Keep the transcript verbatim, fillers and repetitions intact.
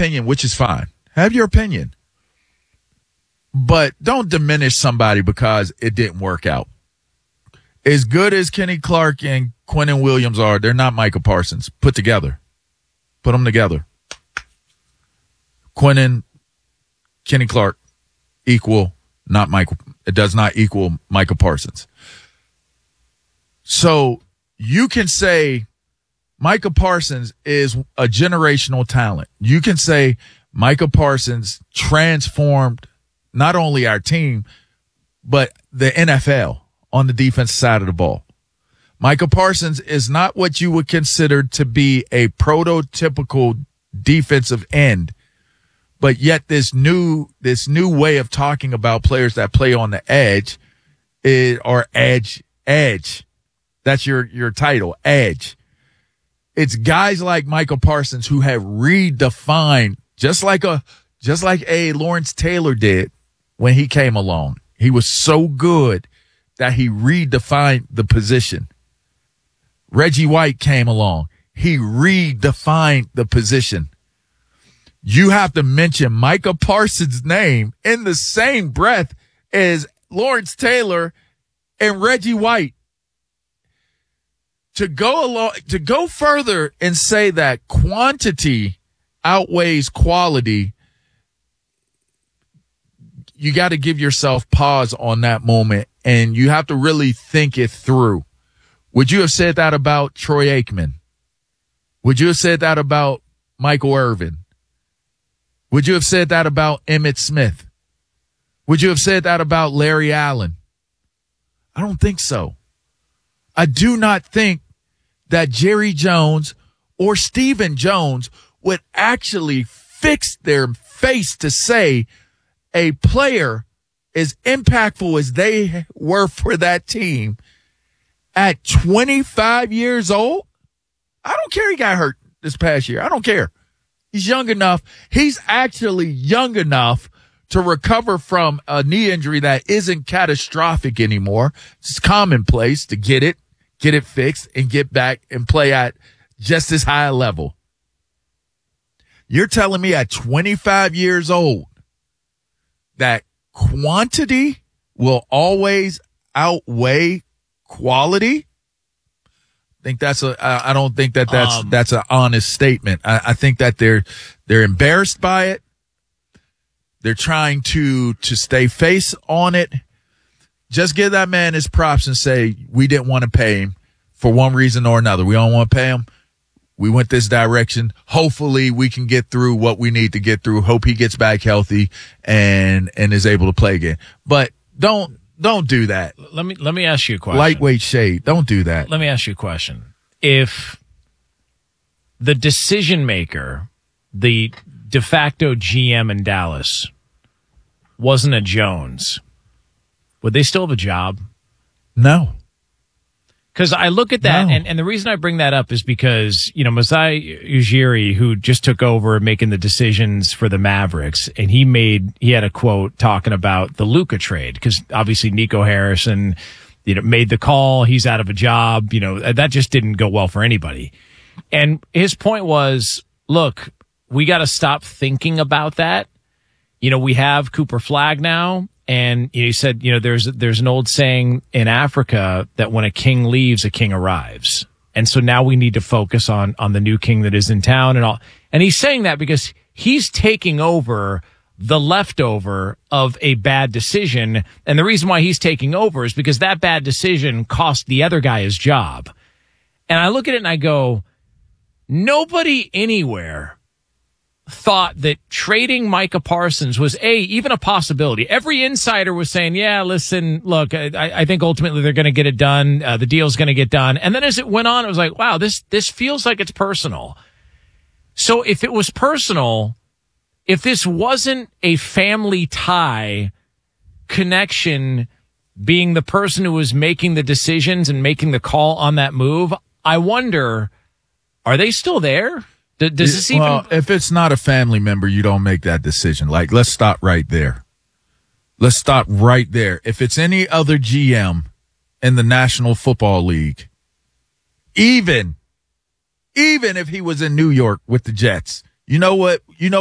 opinion, which is fine. Have your opinion. But don't diminish somebody because it didn't work out. As good as Kenny Clark and Quinnen Williams are, they're not Micah Parsons put together. Put them together. Quinnen, Kenny Clark equal not Michael. It does not equal Micah Parsons. So you can say Micah Parsons is a generational talent. You can say Micah Parsons transformed not only our team, but the N F L on the defensive side of the ball. Micah Parsons is not what you would consider to be a prototypical defensive end, but yet this new this new way of talking about players that play on the edge is, or edge, edge. That's your, your title, edge. It's guys like Micah Parsons who have redefined, just like a just like a Lawrence Taylor did when he came along. He was so good that he redefined the position. Reggie White came along. He redefined the position. You have to mention Micah Parsons' name in the same breath as Lawrence Taylor and Reggie White. To go along, to go further and say that quantity outweighs quality, you got to give yourself pause on that moment, and you have to really think it through. Would you have said that about Troy Aikman? Would you have said that about Michael Irvin? Would you have said that about Emmitt Smith? Would you have said that about Larry Allen? I don't think so. I do not think that Jerry Jones or Stephen Jones would actually fix their face to say a player as impactful as they were for that team at twenty-five years old. I don't care he got hurt this past year. I don't care. He's young enough. He's actually young enough to recover from a knee injury that isn't catastrophic anymore. It's commonplace to get it, get it fixed, and get back and play at just as high a level. You're telling me at twenty-five years old that quantity will always outweigh quality? I think that's a, I don't think that that's, um, that's an honest statement. I, I think that they're, they're embarrassed by it. They're trying to, to stay face on it. Just give that man his props and say, we didn't want to pay him for one reason or another. We don't want to pay him. We went this direction. Hopefully we can get through what we need to get through. Hope he gets back healthy and, and is able to play again. But don't, don't do that. Let me, let me ask you a question. Lightweight shade. Don't do that. Let me ask you a question. If the decision maker, the de facto G M in Dallas, wasn't a Jones, would they still have a job? No. Because I look at that, no. and, and the reason I bring that up is because, you know, Masai Ujiri, who just took over making the decisions for the Mavericks, and he made, he had a quote talking about the Luka trade, because obviously Nico Harrison, you know, made the call, he's out of a job, you know, that just didn't go well for anybody. And his point was, look, we got to stop thinking about that. You know, we have Cooper Flagg now. And he said, you know, there's there's an old saying in Africa that when a king leaves, a king arrives. And so now we need to focus on on the new king that is in town and all. And he's saying that because he's taking over the leftover of a bad decision. And the reason why he's taking over is because that bad decision cost the other guy his job. And I look at it and I go, nobody anywhere thought that trading Micah Parsons was a even a possibility. Every insider was saying, yeah, listen, look, I, I think ultimately they're going to get it done. Uh, the deal's going to get done. And then as it went on, it was like, wow, this, this feels like it's personal. So if it was personal, if this wasn't a family tie connection, being the person who was making the decisions and making the call on that move, I wonder, are they still there? Does this even... Well, if it's not a family member, you don't make that decision. Like, let's stop right there. Let's stop right there. If it's any other G M in the National Football League, even, even if he was in New York with the Jets, you know what? You know